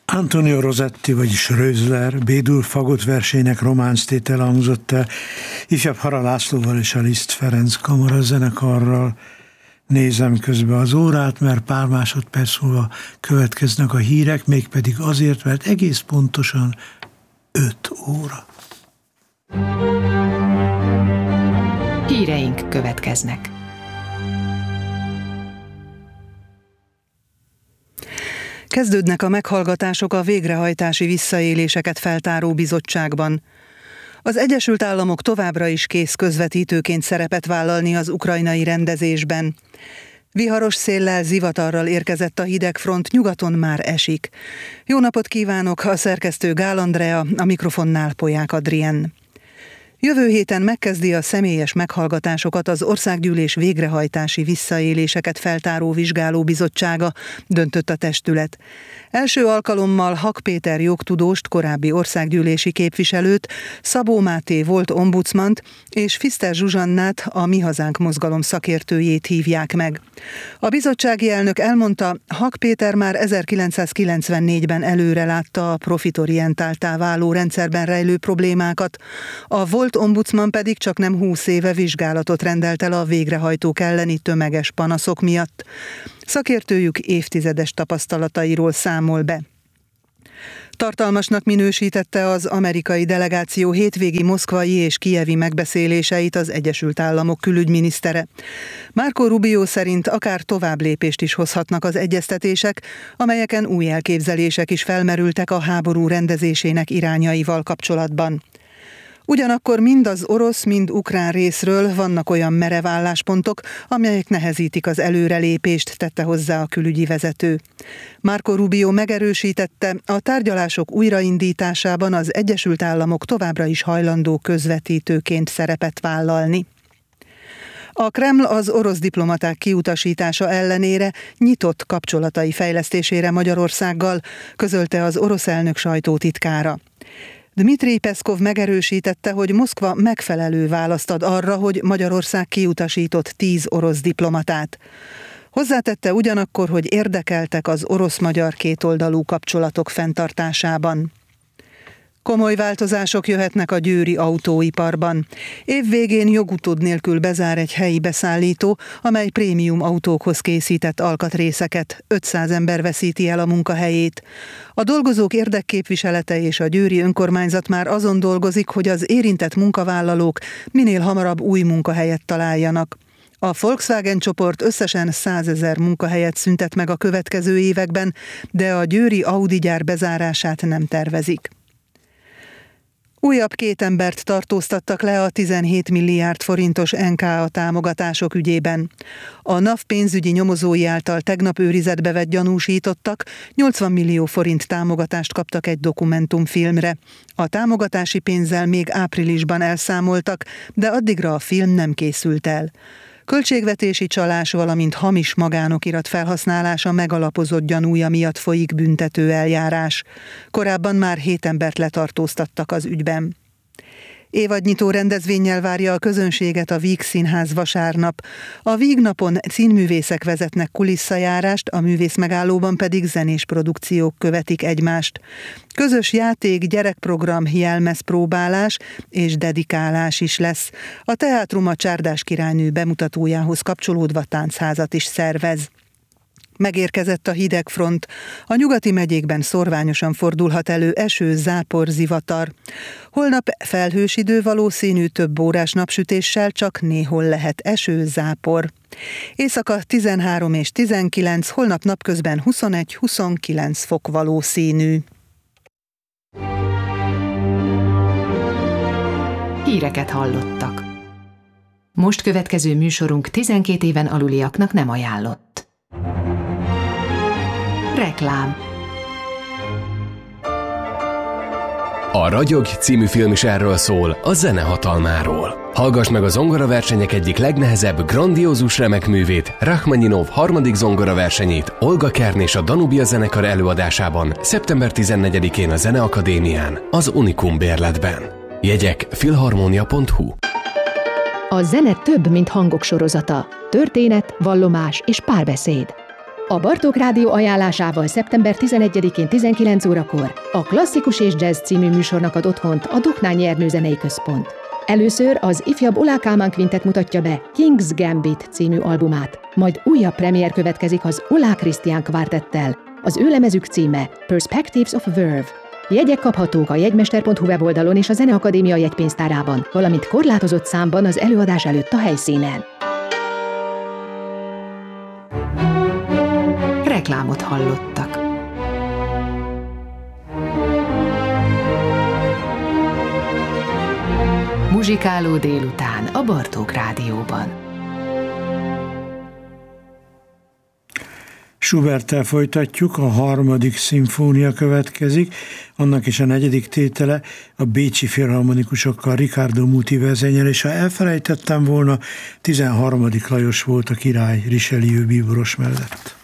Antonio Rosetti, vagyis Rösler, B-dur fagot versének románctétele hangzott el, ifjabb Hara Lászlóval és a Liszt Ferenc Kamara zenekarral. Nézem közben az órát, mert pár másodperc múlva következnek a hírek, mégpedig azért, mert egész pontosan 5 óra. Híreink következnek. Kezdődnek a meghallgatások a végrehajtási visszaéléseket feltáró bizottságban. Az Egyesült Államok továbbra is kész közvetítőként szerepet vállalni az ukrajnai rendezésben. Viharos széllel, zivatarral érkezett a hidegfront, nyugaton már esik. Jó napot kívánok, a szerkesztő Gál Andrea, a mikrofonnál Polyák Adrien. Jövő héten megkezdi a személyes meghallgatásokat az Országgyűlés végrehajtási visszaéléseket feltáró vizsgálóbizottsága, döntött a testület. Első alkalommal Hak Péter jogtudóst, korábbi országgyűlési képviselőt, Szabó Máté volt ombudsmant és Pfister Zsuzsannát, a Mi Hazánk mozgalom szakértőjét hívják meg. A bizottsági elnök elmondta, Hak Péter már 1994-ben előre látta a profitorientáltá váló rendszerben rejlő problémákat, a volt ombudsman pedig csak nem 20 éve vizsgálatot rendelt el a végrehajtók elleni tömeges panaszok miatt. Szakértőjük évtizedes tapasztalatairól számol be. Tartalmasnak minősítette az amerikai delegáció hétvégi moszkvai és kijevi megbeszéléseit az Egyesült Államok külügyminisztere. Marco Rubio szerint akár tovább lépést is hozhatnak az egyeztetések, amelyeken új elképzelések is felmerültek a háború rendezésének irányaival kapcsolatban. Ugyanakkor mind az orosz, mind ukrán részről vannak olyan merev álláspontok, amelyek nehezítik az előrelépést, tette hozzá a külügyi vezető. Marco Rubio megerősítette, a tárgyalások újraindításában az Egyesült Államok továbbra is hajlandó közvetítőként szerepet vállalni. A Kreml az orosz diplomaták kiutasítása ellenére nyitott kapcsolatai fejlesztésére Magyarországgal, közölte az orosz elnök sajtótitkára. Dmitrij Peszkov megerősítette, hogy Moszkva megfelelő választ ad arra, hogy Magyarország kiutasított 10 orosz diplomatát. Hozzátette ugyanakkor, hogy érdekeltek az orosz-magyar kétoldalú kapcsolatok fenntartásában. Komoly változások jöhetnek a győri autóiparban. Év végén jogutód nélkül bezár egy helyi beszállító, amely prémium autókhoz készített alkatrészeket. 500 ember veszíti el a munkahelyét. A dolgozók érdekképviselete és a győri önkormányzat már azon dolgozik, hogy az érintett munkavállalók minél hamarabb új munkahelyet találjanak. A Volkswagen csoport összesen 100 000 munkahelyet szüntet meg a következő években, de a győri Audi gyár bezárását nem tervezik. Újabb 2 embert tartóztattak le a 17 milliárd forintos NKA támogatások ügyében. A NAV pénzügyi nyomozói által tegnap őrizetbe vett gyanúsítottak 80 millió forint támogatást kaptak egy dokumentumfilmre. A támogatási pénzzel még áprilisban elszámoltak, de addigra a film nem készült el. Költségvetési csalás, valamint hamis magánokirat felhasználása megalapozott gyanúja miatt folyik büntető eljárás. Korábban már 7 embert letartóztattak az ügyben. Évadnyitó rendezvénnyel várja a közönséget a Víg Színház vasárnap. A Víg napon színművészek vezetnek kulisszajárást, a művészmegállóban pedig zenés produkciók követik egymást. Közös játék, gyerekprogram, jelmezpróbálás és dedikálás is lesz. A teátrum a Csárdás királynő bemutatójához kapcsolódva táncházat is szervez. Megérkezett a hidegfront. A nyugati megyékben szorványosan fordulhat elő eső, zápor, zivatar. Holnap felhős idő, valószínű több órás napsütéssel, csak néhol lehet eső, zápor. Éjszaka 13 és 19, holnap napközben 21-29 fok valószínű. Híreket hallottak. Most következő műsorunk 12 éven aluliaknak nem ajánlott. Reklám. A Ragyog című film is erről szól, a zene hatalmáról. Hallgass meg a zongoraversenyek egyik legnehezebb, grandiózus remek művét, Rachmaninov 3. zongoraversenyét Olga Kern és a Danubia zenekar előadásában szeptember 14-én a Zeneakadémián, az Unikum bérletben. Jegyek filharmonia.hu. A zene több, mint hangok sorozata. Történet, vallomás és párbeszéd. A Bartók Rádió ajánlásával szeptember 11-én 19 órakor a Klasszikus és Jazz című műsornak ad otthont a Doknányi Ernő Zenei Központ. Először az ifjabb Olah Kálmán Quintet mutatja be King's Gambit című albumát, majd újabb premier következik az Olah Christian Quartettel. Az ő lemezük címe Perspectives of Verve. Jegyek kaphatók a jegymester.hu weboldalon és a Zeneakadémia jegypénztárában, valamint korlátozott számban az előadás előtt a helyszínen. Reklámot hallottak. Muzsikáló délután a Bartók Rádióban. Schuberttel folytatjuk, a 3. szimfónia következik, annak is a 4. tétele, a bécsi filharmonikusokkal Riccardo Muti vezényel, és ha elfelejtettem volna, 13. Lajos volt a király Richelieu bíboros mellett.